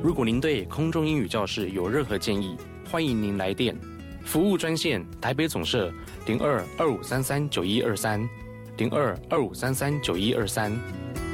如果您对空中英语教室有任何建议，欢迎您来电。服务专线台北总社02253391230225339123。